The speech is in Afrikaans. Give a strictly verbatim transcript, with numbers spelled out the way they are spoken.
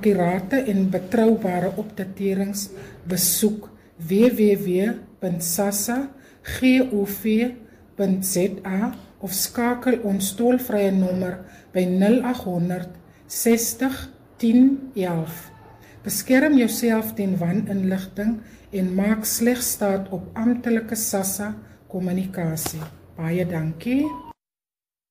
akkurate en betroubare opdaterings, besoek w w w punt sassa gov punt z a of skakel ons tolvrye nommer by nul agt honderd sestig tien elf. Beskerm jouself teen waninligting en maak slegs staat op amptelike SASSA kommunikasie. Baie dankie.